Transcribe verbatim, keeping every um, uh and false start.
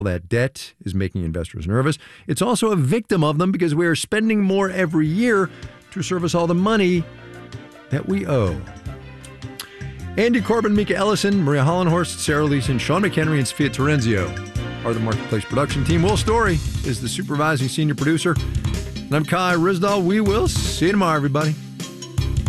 That debt is making investors nervous. It's also a victim of them because we are spending more every year to service all the money that we owe. Andy Corbin, Mika Ellison, Maria Hollenhorst, Sarah Leeson, Sean McHenry, and Sophia Terenzio are the Marketplace production team. Will Story is the supervising senior producer. And I'm Kai Ryssdal. We will see you tomorrow, everybody.